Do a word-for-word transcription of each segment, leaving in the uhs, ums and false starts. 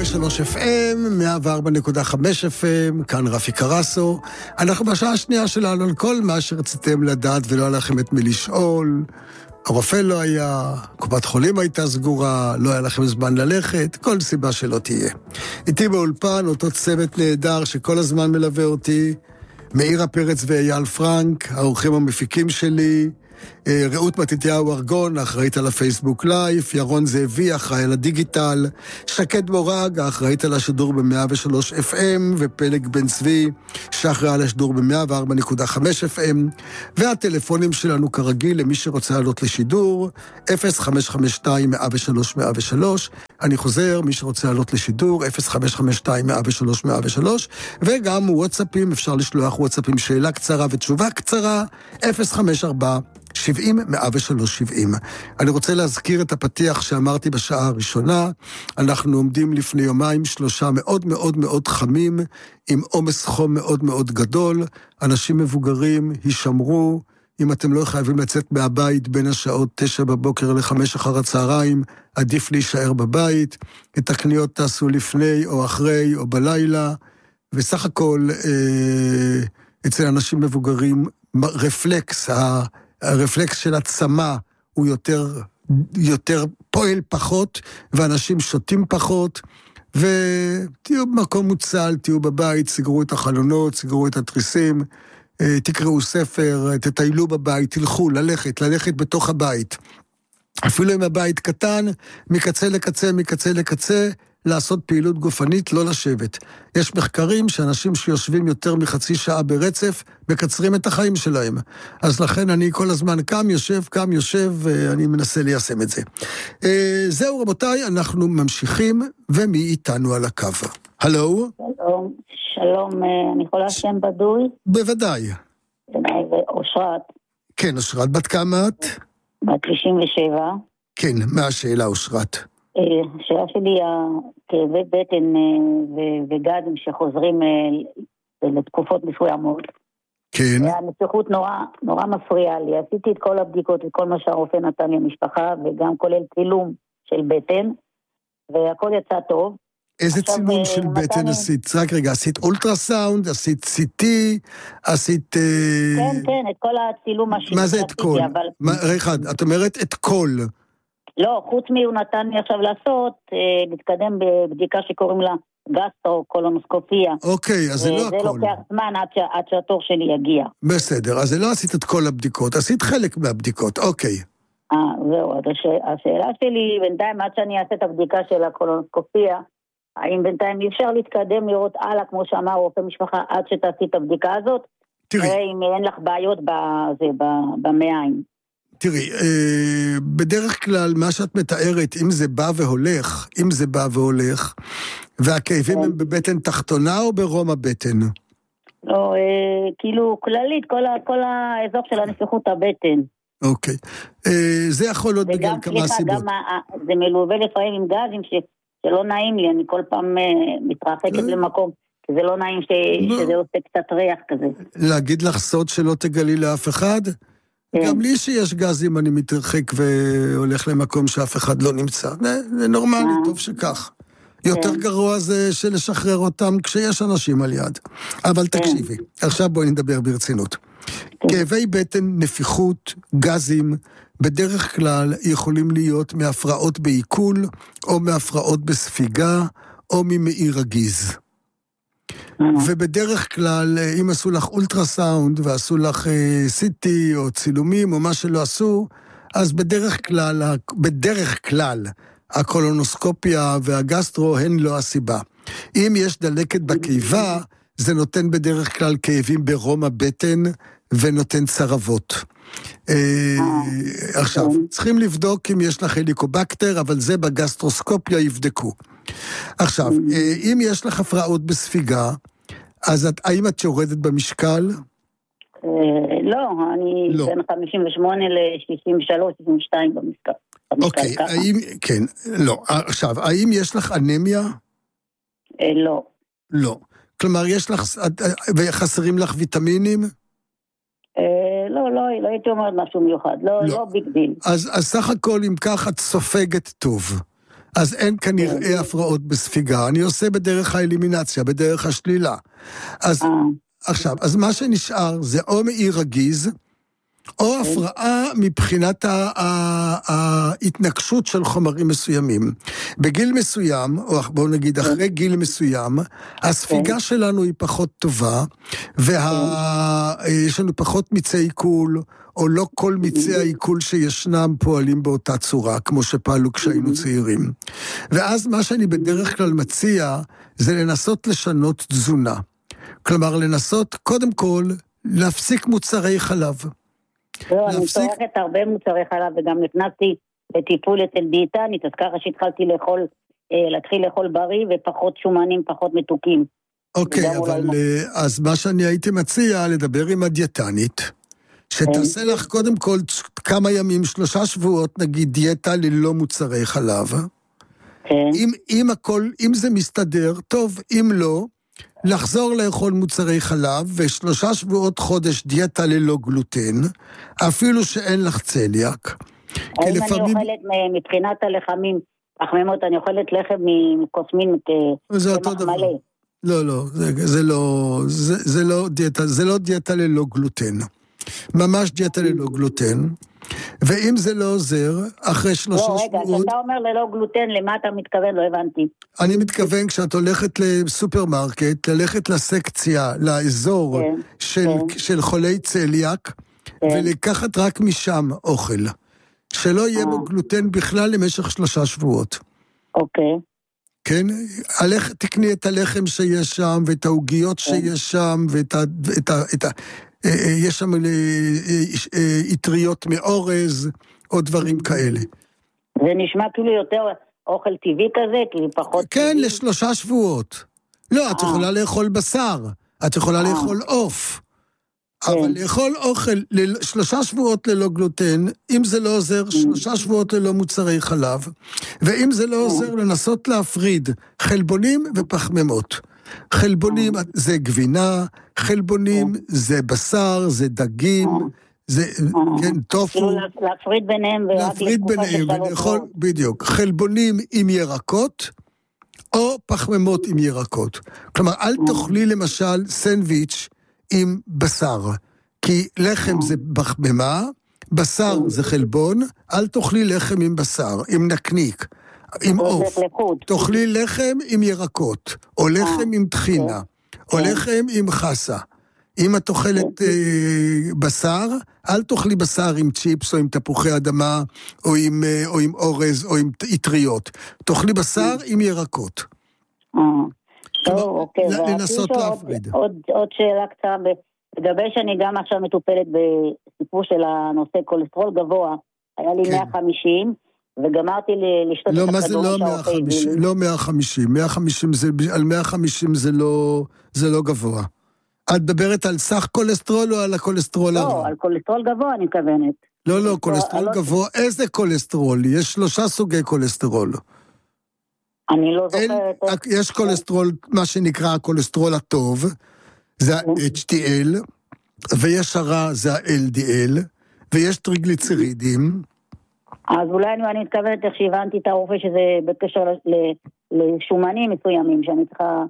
ושלוש אף אם, מאה וארבע נקודה חמש אף אם, כאן רפי קרסו. אנחנו בשעה השנייה שלנו על כל מה שרציתם לדעת ולא היה לכם את מי לשאול. הרופא לא היה, קופת חולים הייתה סגורה, לא היה לכם זמן ללכת, כל סיבה שלא תהיה. איתי באולפן אותו צוות נהדר שכל הזמן מלווה אותי, מאירה פרץ ואייל פרנק, האורחים המפיקים שלי, רעות מתתיהו ארגון, האחראית על הפייסבוק לייב, ירון זאבי, האחראי על הדיגיטל, שקד מורג, האחראית על השידור ב-מאה ושלוש אף אם, ופלג בן צבי, שאחראי על השידור ב-מאה וארבע נקודה חמש אף אם, והטלפונים שלנו כרגיל, למי שרוצה לעלות לשידור, אפס חמש חמש שתיים מאה ושלוש מאה ושלוש, אני חוזר, מי שרוצה לעלות לשידור, אפס חמש חמש שתיים מאה ושלוש מאה ושלוש, וגם וואטסאפים, אפשר לשלוח וואטסאפים, שאלה קצרה ותשובה קצרה, אפס חמש ארבע שבעים מאה ושלוש שבעים. אני רוצה להזכיר את הפתיח שאמרתי בשעה הראשונה, אנחנו עומדים לפני יומיים שלושה מאוד מאוד מאוד חמים, עם עומס חום מאוד מאוד גדול, אנשים מבוגרים, הישמרו, אם אתם לא חייבים לצאת מהבית בין השעות תשע בבוקר לחמש אחר הצהריים, עדיף להישאר בבית, את הקניות תעשו לפני או אחרי או בלילה, וסך הכל אה, אצל אנשים מבוגרים, רפלקס, ה... הרפלקס של הצמא הוא יותר, יותר פועל פחות, ואנשים שותים פחות, ותהיו במקום מוצל, תהיו בבית, סגרו את החלונות, סגרו את התריסים, תקראו ספר, תטיילו בבית, תלכו, ללכת, ללכת בתוך הבית. אפילו אם הבית קטן, מקצה לקצה, מקצה לקצה, לעשות פעילות גופנית, לא לשבת. יש מחקרים שאנשים שיושבים יותר מחצי שעה ברצף, מקצרים את החיים שלהם. אז לכן אני כל הזמן קם, יושב, קם, יושב, ואני מנסה ליישם את זה. זהו רבותיי, אנחנו ממשיכים, ומי איתנו על הקו? הלו? שלום, שלום, אני יכולה שם בדוי? בוודאי. אושרת. כן, אושרת, בת כמה את? בת תשעים ושבע. כן, מה השאלה אושרת? השאלה שלי, כאבי בטן וגדים שחוזרים לתקופות מסוימות. כן. הנסיכות נורא, נורא מפריעה לי. עשיתי את כל הבדיקות וכל מה שהרופא נתן לי המשפחה, וגם כולל צילום של בטן, והכל יצא טוב. איזה צילום של בטן עשית? רק רגע, עשית אולטרסאונד, עשית סי טי, עשית... כן, כן, את כל הצילום השני. מה זה את כל? רגע, את אומרת את כל. לא, חוץ מי הוא נתן לי עכשיו לעשות, להתקדם בבדיקה שקוראים לה גסטרו-קולונוסקופיה. אוקיי, אז זה לא הכל. וזה לוקח זמן עד, ש... עד שהתור שלי יגיע. בסדר, אז זה לא עשית את כל הבדיקות, עשית חלק מהבדיקות, אוקיי. אה, זהו, אז הש... השאלה שלי, בינתיים עד שאני אעשה את הבדיקה של הקולונוסקופיה, האם בינתיים אי אפשר להתקדם לראות הלאה, כמו שאמר רופא משפחה, עד שתעשי את הבדיקה הזאת? תראי. אם אין לך בעיות בזה, במעיים. תראי, אה, בדרך כלל מה שאת מתארת, אם זה בא והולך, אם זה בא והולך, והכאבים הם בבטן תחתונה או ברום הבטן? לא, אה, כאילו כללית, כל, כל האזור של הנסיכות הבטן. אוקיי. אה, זה יכול להיות בגלל כמה סליחה, סיבות. גם זה מלווה לפעמים עם גזים ש, שלא נעים לי, אני כל פעם אה, מתרחקת למקום, כי זה לא נעים ש, שזה עושה קצת ריח כזה. להגיד לך סוד שלא תגלי לאף אחד? גם לי שיש גזים אני מתרחק והולך למקום שאף אחד לא נמצא. זה נורמלי, טוב שכך. יותר גרוע זה שלשחרר אותם כשיש אנשים על יד. אבל תקשיבי, עכשיו בואי נדבר ברצינות. כאבי בטן, נפיחות, גזים, בדרך כלל יכולים להיות מהפרעות בעיכול, או מהפרעות בספיגה, או ממאיר הגיז. ובדרך כלל, אם עשו לך אולטרסאונד, ועשו לך סי טי או צילומים או מה שלא עשו, אז בדרך כלל, בדרך כלל, הקולונוסקופיה והגסטרו הן לא הסיבה. אם יש דלקת בקיבה, זה נותן בדרך כלל כאבים ברום הבטן, ונותן צרבות. עכשיו, צריכים לבדוק אם יש לך הליקובקטר, אבל זה בגסטרוסקופיה יבדקו. עכשיו, אם יש לך הפרעות בספיגה, אז האם את יורדת במשקל? לא, אני בין חמישים ושמונה ל-שישים ושלוש שישים ושתיים במשקל. אוקיי, האם, כן, לא. עכשיו, האם יש לך אנמיה? לא. לא. כלומר, יש לך, וחסרים לך ויטמינים? לא, לא, לא הייתי אומרת משהו מיוחד, לא ביג דיל. אז סך הכל, אם כך, את סופגת טוב. אז אין כנראה הפרעות בספיגה, אני עושה בדרך האלימינציה, בדרך השלילה. אז עכשיו, אז מה שנשאר זה או מעי רגיז, או הפרעה מבחינת ההתנגשות של חומרים מסוימים. בגיל מסוים, או בואו נגיד אחרי גיל מסוים, הספיגה שלנו היא פחות טובה, ויש לנו פחות מיצי עיכול, או לא כל מיצי העיכול שישנם פועלים באותה צורה, כמו שפעלו כשהיינו צעירים. ואז מה שאני בדרך כלל מציע, זה לנסות לשנות תזונה. כלומר, לנסות קודם כל להפסיק מוצרי חלב. לא, אני צורכת הרבה מוצרי חלב, וגם נכנסתי לטיפול אצל דיאטנית, אז ככה שהתחלתי לאכול, להתחיל לאכול בריא, ופחות שומנים, פחות מתוקים. אוקיי, אבל אז מה שאני הייתי מציע, לדבר עם הדיאטנית, שתעשה לך קודם כל כמה ימים, שלושה שבועות, נגיד דיאטה ללא מוצרי חלב. אם, אם הכל, אם זה מסתדר, טוב, אם לא, לחזור לאכול מוצרי חלב, ושלושה שבועות חודש דיאטה ללא גלוטן, אפילו שאין לך צליאק. האם לפעמים... אני אוכלת מבחינת הלחמים, פחמימות, אני אוכלת לחם מקוסמין, זה אותו דבר. לא, לא, זה, זה לא, זה, זה לא דיאטה, זה לא דיאטה ללא גלוטן. ממש דיאטה ללא גלוטן. ואם זה לא עוזר, אחרי שלושה שבועות... לא, רגע, אתה אומר ללא גלוטן, למה אתה מתכוון? לא הבנתי. אני מתכוון, כשאת הולכת לסופרמרקט, ללכת לסקציה, לאזור של חולי צליאק, ולקחת רק משם אוכל. שלא יהיה בו גלוטן בכלל למשך שלושה שבועות. אוקיי. כן? תקני את הלחם שיש שם, ואת העוגיות שיש שם, ואת ה... יש שם יטריות מאורז, או דברים כאלה. זה נשמע כאילו יותר אוכל טבעי כזה, כאילו פחות... כן, לשלושה שבועות. לא, את יכולה לאכול בשר, את יכולה לאכול עוף, אבל לאכול אוכל שלושה שבועות ללא גלוטן, אם זה לא עוזר, שלושה שבועות ללא מוצרי חלב, ואם זה לא עוזר, לנסות להפריד חלבונים ופחמימות. חלבונים זה גבינה, חלבונים זה בשר, זה דגים, זה, כן, טופו. להפריד ביניהם. להפריד ביניהם, ולאכול, בדיוק, חלבונים עם ירקות, או פחמימות עם ירקות. כלומר, אל תאכלי למשל סנדוויץ' עם בשר, כי לחם זה פחמימה, בשר זה חלבון, אל תאכלי לחם עם בשר, עם נקניק. עם עוף, תאכלי לחם עם ירקות, או לחם עם תחינה, או לחם עם חסה. אם את אוכלת בשר, אל תאכלי בשר עם צ'יפס, או עם תפוחי אדמה, או עם אורז, או עם יטריות. תאכלי בשר עם ירקות. טוב, אוקיי. לנסות להפריד. עוד שאלה קצרה, לגבי שאני גם עכשיו מטופלת בסיפור של הנושא קולסטרול גבוה, היה לי מאה וחמישים, וגמרתי לשתות לא, את מה זה לא מאה וחמישים? לא מאה וחמישים. מאה וחמישים זה, על מאה וחמישים זה לא, זה לא גבוה. את מדברת על סך קולסטרול או על הקולסטרול הרע? לא, על קולסטרול גבוה אני מכוונת. לא, לא, קולסטרול גבוה. איזה קולסטרול? יש שלושה סוגי קולסטרול. אני לא זוכרת. יש קולסטרול, מה שנקרא הקולסטרול הטוב, זה ה-אייץ' די אל, ויש הרע, זה ה-אל די אל, ויש טריגליצרידים. אז אולי אני מתכוונת איך שהבנתי את הרופא שזה בקשר לשומנים מסוימים, שאני צריכה,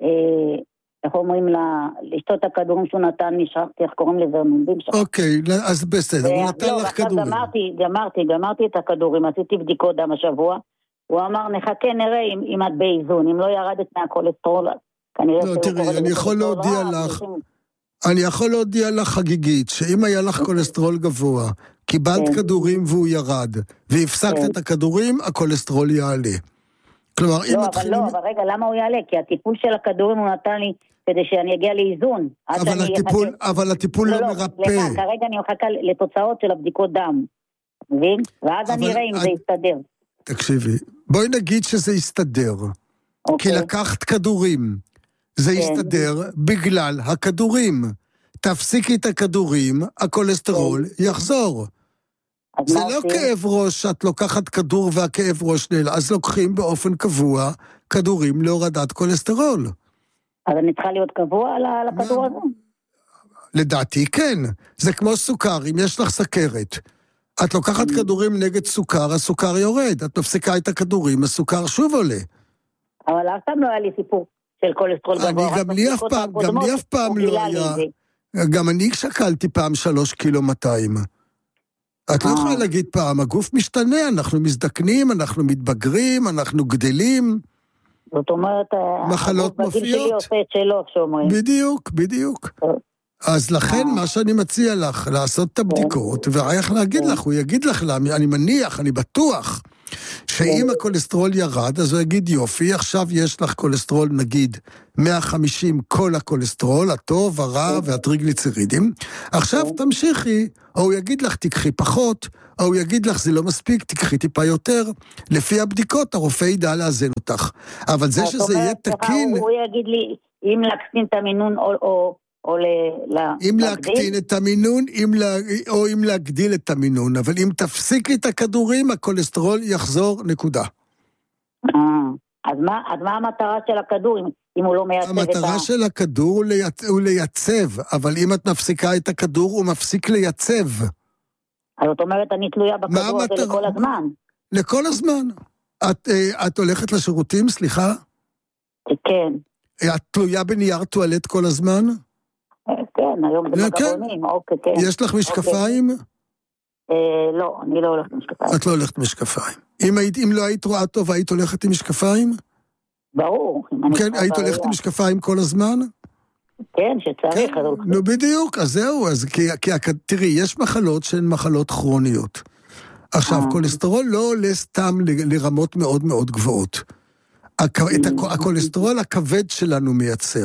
איך אומרים, לשתות את הכדורים שהוא נתן, נשכחתי איך קוראים לזה, אוקיי, אז בסדר, הוא נתן לך כדורים. גמרתי, גמרתי, גמרתי את הכדורים, עשיתי בדיקות דם השבוע, הוא אמר, נחכה נראה אם את באיזון, אם לא ירדת מהקולסטרול, כנראה... לא, תראי, אני יכול להודיע לך, אני יכול להודיע לך חגיגית, שאם היה לך קולסטרול גבוה, קיבלת כדורים והוא ירד, והפסקת את הכדורים, הקולסטרול יעלה. כלומר, אם מתחילים... לא, אבל רגע, למה הוא יעלה? כי הטיפול של הכדורים הוא נתן לי כדי שאני אגיע לאיזון. אבל הטיפול לא מרפא. כרגע אני מחכה לתוצאות של הבדיקות דם. מבין? ואז אני אראה אם זה יסתדר. תקשיבי, בואי נגיד שזה יסתדר. כי לקחת כדורים, זה יסתדר בגלל הכדורים. תפסיקי את הכדורים, הקולסטרול יחזור. זה לא כאב ראש שאת לוקחת כדור והכאב ראש נעל, אז לוקחים באופן קבוע כדורים להורדת קולסטרול. אז אני צריכה להיות קבוע על הכדור הזה? לדעתי כן. זה כמו סוכר, אם יש לך סכרת, את לוקחת כדורים נגד סוכר, הסוכר יורד. את מפסיקה את הכדורים, הסוכר שוב עולה. אבל אף פעם לא היה לי סיפור של קולסטרול גבוה. אני גם לי אף פעם, גם לי אף פעם לא היה. גם אני שקלתי פעם שלוש קילו מאתיים. את לא יכולה להגיד פעם, הגוף משתנה, אנחנו מזדקנים, אנחנו מתבגרים, אנחנו גדלים. זאת אומרת, מחלות מופיעות. בדיוק, בדיוק. אז לכן מה שאני מציע לך, לעשות את הבדיקות, ואיך להגיד לך, הוא יגיד לך, אני מניח, אני בטוח, שאם הכולסטרול ירד, אז הוא יגיד יופי, עכשיו יש לך כולסטרול נגיד מאה וחמישים כל הכולסטרול, הטוב, הרע והטריגליצרידים, עכשיו תמשיכי, או הוא יגיד לך תקחי פחות, או הוא יגיד לך זה לא מספיק, תקחי טיפה יותר, לפי הבדיקות הרופא ידע לאזן אותך, אבל זה שזה יהיה תקין... הוא יגיד לי, אם להקטין את המינון או... או... או ל... אם להקטין את המינון, או אם להגדיל את המינון, אבל אם תפסיקי את הכדורים, הכולסטרול יחזור נקודה. אז מה, אז מה המטרה של הכדור, אם הוא לא מייצב את ה... המטרה של הכדור הוא לייצב, אבל אם את מפסיקה את הכדור, הוא מפסיק לייצב. אז זאת אומרת, אני תלויה בכדור הזה לכל הזמן. לכל הזמן. את, את הולכת לשירותים, סליחה? כן. את תלויה בנייר טואלט כל הזמן? כן, היום זה מגבונים, אוקיי, כן. יש לך משקפיים? לא, אני לא הולכת משקפיים. את לא הולכת משקפיים. אם לא היית רואה טוב, היית הולכת עם משקפיים? ברור. כן, היית הולכת עם משקפיים כל הזמן? כן, שצריך. נו, בדיוק, אז זהו, תראי, יש מחלות שהן מחלות כרוניות. עכשיו, כולסטרול לא עולה סתם לרמות מאוד מאוד גבוהות. הכולסטרול הכבד שלנו מייצר.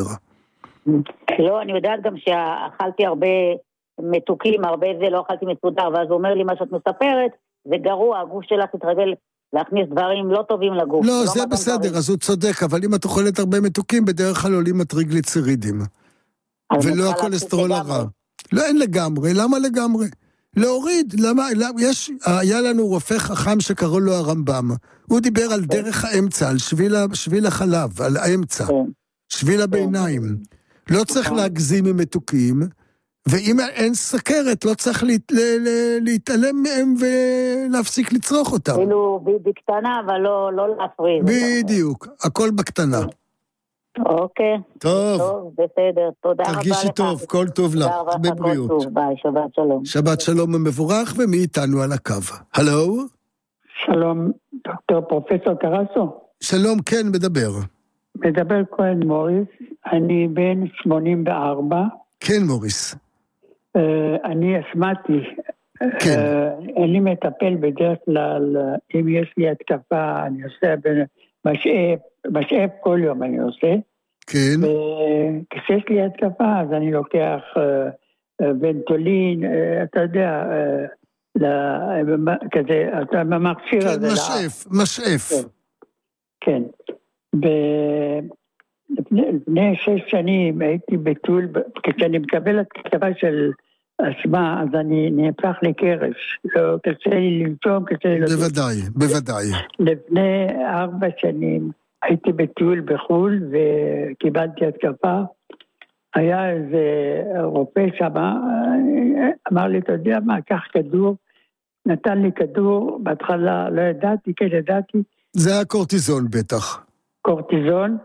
לא, אני יודעת גם שאכלתי הרבה מתוקים, הרבה זה לא אכלתי מסודר, ואז הוא אומר לי מה שאת מספרת, זה גרוע, הגוף שלך יתרגל להכניס דברים לא טובים לגוף. לא, זה בסדר, אז הוא צודק, אבל אם את אוכלת הרבה מתוקים, בדרך כלל עולים הטריגליצרידים. ולא הכולסטרול הרע. לא, אין לגמרי, למה לגמרי? להוריד, למה, יש, היה לנו רופא חכם שקראו לו הרמב"ם, הוא דיבר על דרך האמצע, על שביל החלב, על האמצע, שביל הביניים. לא צריך להגזים עם מתוקים, ואם אין סכרת, לא צריך להתעלם מהם ולהפסיק לצרוך אותם. כאילו בקטנה, אבל לא להפריד. בדיוק, הכל בקטנה. אוקיי. טוב. טוב, בסדר, תודה רבה לך. תרגישי טוב, כל טוב לך, בבריאות. ביי, שבת שלום. שבת שלום ומבורך, ומי איתנו על הקו? הלו? שלום, דוקטור פרופסור קרסו. שלום, כן, מדבר. מדבר כהן מוריס, אני בן שמונים וארבע. כן, מוריס. Uh, אני אסמתי. כן. Uh, אני מטפל בדרך כלל, אם יש לי התקפה, אני עושה משאף, משאף כל יום אני עושה. כן. וכשיש לי התקפה, אז אני לוקח uh, uh, ונטולין, uh, אתה יודע, uh, לה, כזה, אתה במכשיר כן, הזה. משאף, לה... משאף. כן. כן. לפני שש שנים הייתי בטול, כשאני מקבל התקפה של אשמה, אז אני נהפך לקרש. לא, קשה לי לנשום, קשה לי... בוודאי, בוודאי. לפני ארבע שנים הייתי בטול בחול וקיבלתי התקפה. היה איזה רופא שם, אמר לי, אתה יודע מה, קח כדור, נתן לי כדור, בהתחלה לא ידעתי, כן ידעתי. זה היה קורטיזון בטח. קורטיזון,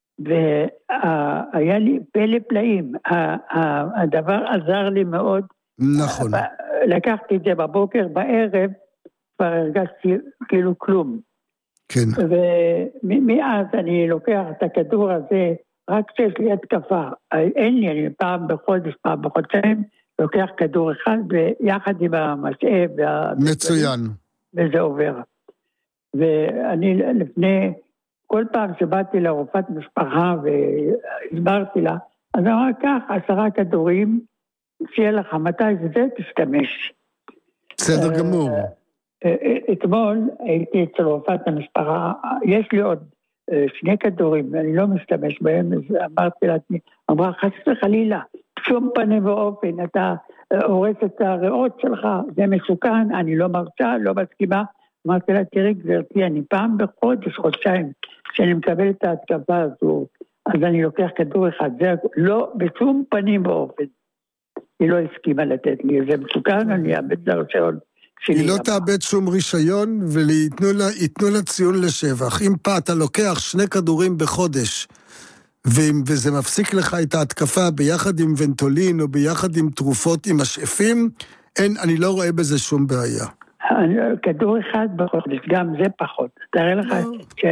והיה לי פלא פלאים. הדבר עזר לי מאוד. נכון. לקחתי את זה בבוקר, בערב, כבר הרגשתי כאילו כלום. כן. ומאז אני לוקח את הכדור הזה, רק שיש לי התקפה. אין לי, אני פעם בחודש, פעם בחודשיים, לוקח כדור אחד, ויחד עם המשאב. מצוין. וזה עובר. ואני לפני... כל פעם שבאתי לרופאת משפחה והסברתי לה, אז אמרה כך, עשרה כדורים, שיהיה לך מתי זה, תשתמש. בסדר גמור. אתמול הייתי אצל רופאת המשפחה, יש לי עוד שני כדורים, אני לא משתמש בהם, אז אמרתי לה, אמרה, חס וחלילה, שום פנים ואופן, אתה הורס את הריאות שלך, זה מסוכן, אני לא מרצה, לא מסכימה, אמרתי לה, תראי גברתי, אני פעם בחודש, חודשיים, שאני מקבל את ההתקפה הזו, אז אני לוקח כדור אחד, זה לא בשום פנים ואופן. היא לא הסכימה לתת לי, זה מסוכן, אני אאבד את הרישיון היא לא תאבד שום רישיון, ויתנו לה ציון לשבח. אם פה אתה לוקח שני כדורים בחודש, וזה מפסיק לך את ההתקפה ביחד עם ונטולין, או ביחד עם תרופות עם משאפים, אין, אני לא רואה בזה שום בעיה. כדור אחד בחודש, גם זה פחות. תראה לך ש...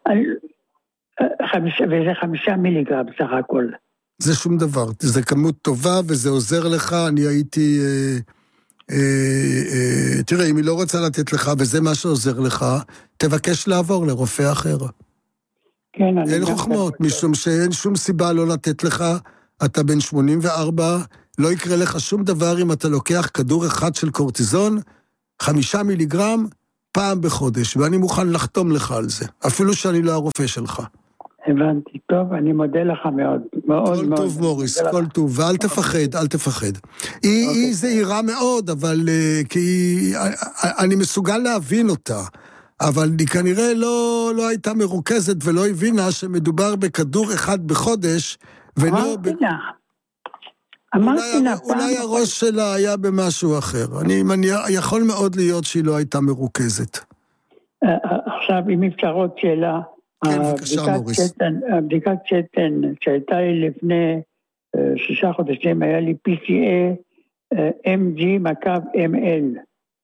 וזה חמישה מיליגרם סך הכל. זה שום דבר, זה כמות טובה, וזה עוזר לך, אני הייתי... אה, אה, אה, תראה, אם היא לא רוצה לתת לך, וזה מה שעוזר לך, תבקש לעבור לרופא אחר. כן, אני... אין חוכמות, משום שאין שום סיבה לא לתת לך, אתה בן שמונים וארבע, לא יקרה לך שום דבר אם אתה לוקח כדור אחד של קורטיזון, חמישה מיליגרם, פעם בחודש, ואני מוכן לחתום לך על זה, אפילו שאני לא הרופא שלך. הבנתי, טוב, אני מודה לך מאוד, מאוד כל מאוד. טוב מוריס, כל טוב, ואל תפחד, אל תפחד. היא, היא זהירה מאוד, אבל כי אני מסוגל להבין אותה, אבל היא כנראה לא, לא הייתה מרוכזת ולא הבינה שמדובר בכדור אחד בחודש, ולא... אמרתי לה. אמרתי לה. אולי הראש שלה היה במשהו אחר. אני מניח, יכול מאוד להיות שהיא לא הייתה מרוכזת. עכשיו, אם אפשר עוד שאלה, כן, בבקשה, מוריס. הבדיקת שתן שהייתה לי לפני שישה חודשים, היה לי פי סי איי אם ג'י מקו אם אל.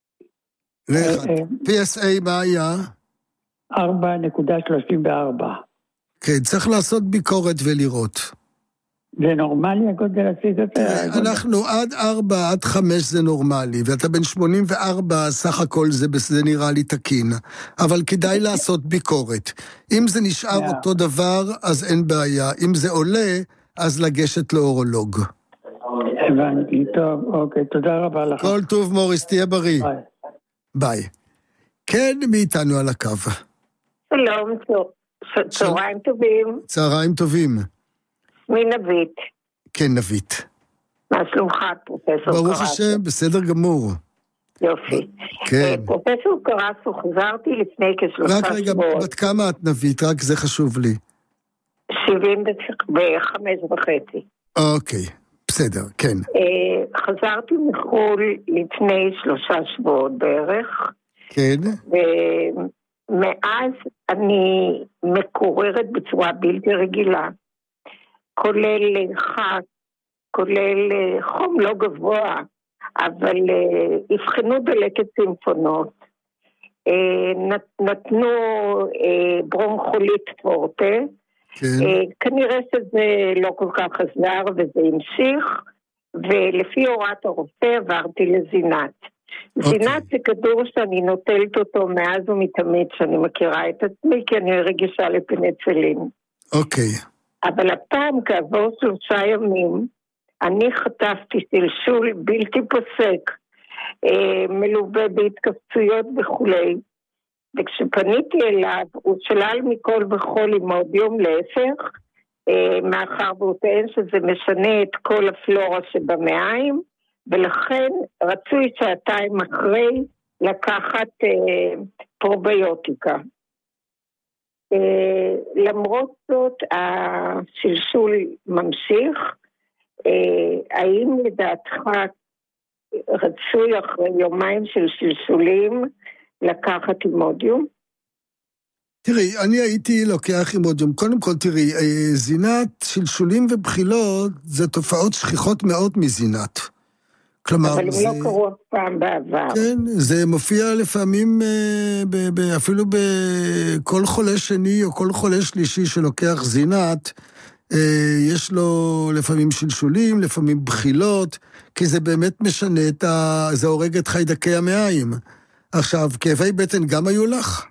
פי אס איי מה היה? ארבע נקודה שלושים וארבע. כן, צריך לעשות ביקורת ולראות. זה נורמלי הגודל הסיגריה? אנחנו עד ארבע, עד חמש זה נורמלי, ואתה בן שמונים וארבע, סך הכל זה, זה נראה לי תקין. אבל כדאי לעשות ביקורת. אם זה נשאר אותו דבר, אז אין בעיה. אם זה עולה, אז לגשת לאורולוג. הבנתי, טוב, אוקיי, תודה רבה לך. כל טוב, מוריס, תהיה בריא. ביי. ביי. כן, מי איתנו על הקו? שלום, צהריים טובים. צהריים טובים. מי נבית? כן, נבית. מה שלומך, פרופסור קרסו? ברוך השם, בסדר גמור. יופי. כן. פרופסור קרסו, חזרתי לפני כשלושה שבועות. רק רגע, בת כמה את נבית? רק זה חשוב לי. שבעים וחמש וחצי. אוקיי, בסדר, כן. חזרתי מחול לפני שלושה שבועות בערך. כן. ומאז אני מקוררת בצורה בלתי רגילה. כולל חק, כולל חום לא גבוה, אבל הבחנו דלקת סימפונות. נתנו ברונכולית פורטה, כן. כנראה שזה לא כל כך עזר וזה המשיך, ולפי הוראת הרופא עברתי לזינת. Okay. זינת זה כדור שאני נוטלת אותו מאז ומתמיד שאני מכירה את עצמי, כי אני רגישה לפניצילין. אוקיי. Okay. אבל הפעם כעבור שלושה ימים, אני חטפתי שלשול בלתי פוסק, אה, מלווה בהתכווצויות וכולי, וכשפניתי אליו, הוא שלל מכל וכל אימודיום להפך, אה, מאחר והוא טען שזה משנה את כל הפלורה שבמעיים, ולכן רצוי שעתיים אחרי לקחת אה, פרוביוטיקה. Uh, למרות זאת השלשול ממשיך, uh, האם לדעתך רצוי אחרי יומיים של שלשולים לקחת אימודיום? תראי, אני הייתי לוקח אימודיום. קודם כל תראי, זינת, שלשולים ובחילות זה תופעות שכיחות מאוד מזינת. כלומר, אבל זה... הם לא קרו אף פעם בעבר. כן, זה מופיע לפעמים, ב, ב, אפילו בכל חולה שני או כל חולה שלישי שלוקח זינת, יש לו לפעמים שלשולים, לפעמים בחילות, כי זה באמת משנה את ה... זה הורג את חיידקי המעיים. עכשיו, כאבי בטן גם היו לך?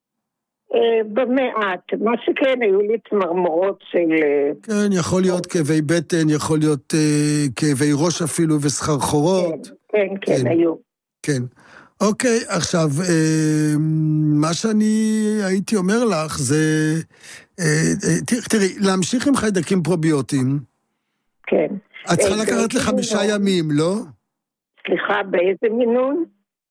במעט, מה שכן, היו לי צמרמורות של... כן, יכול להיות כאבי בטן, יכול להיות uh, כאבי ראש אפילו וסחרחורות. כן, כן, כן, היו. כן. אוקיי, עכשיו, uh, מה שאני הייתי אומר לך זה, uh, uh, תראי, להמשיך עם חיידקים פרוביוטיים. כן. את צריכה לקחת לחמישה ימים, לא? סליחה, באיזה מינון?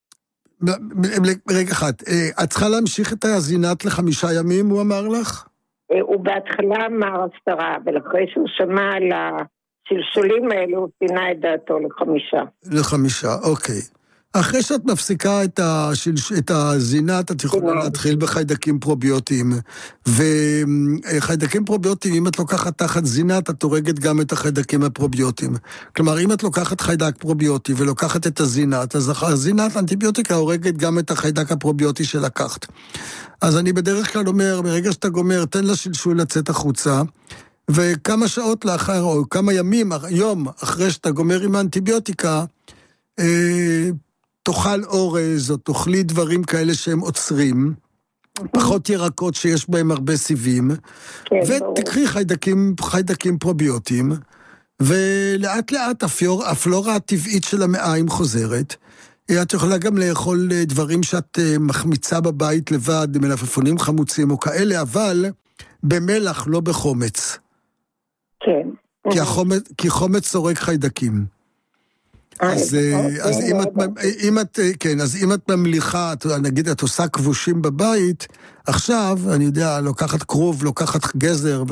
רגע אחד, את צריכה להמשיך את הזינת לחמישה ימים, הוא אמר לך? הוא בהתחלה אמר עשרה, אבל אחרי שהוא שמע על השלשולים האלו, הוא פינה את דעתו לחמישה. לחמישה, אוקיי. אחרי שאת מפסיקה את, השלש... את הזינת, את יכולה להתחיל בחיידקים פרוביוטיים. וחיידקים פרוביוטיים, אם את לוקחת תחת זינת, את הורגת גם את החיידקים הפרוביוטיים. כלומר, אם את לוקחת חיידק פרוביוטי ולוקחת את הזינת, אז הזינת אנטיביוטיקה הורגת גם את החיידק הפרוביוטי שלקחת. אז אני בדרך כלל אומר, ברגע שאתה גומר, תן לשלשול לצאת החוצה, וכמה שעות לאחר, או כמה ימים, יום אחרי שאתה גומר עם האנטיביוטיקה, אה, תאכל אורז, או תאכלי דברים כאלה שהם עוצרים, פחות ירקות שיש בהם הרבה סיבים, ותקחי חיידקים, חיידקים פרוביוטיים, ולאט לאט הפלורה, הפלורה הטבעית של המעיים חוזרת. את יכולה גם לאכול דברים שאת מחמיצה בבית לבד, מלפפונים חמוצים או כאלה, אבל במלח, לא בחומץ. כן. כי, החומץ, כי חומץ זורק חיידקים. אז, אז אם את, אם את, כן, אז אם את ממליכה, נגיד, את עושה כבושים בבית, עכשיו, אני יודע, לוקחת כרוב, לוקחת גזר,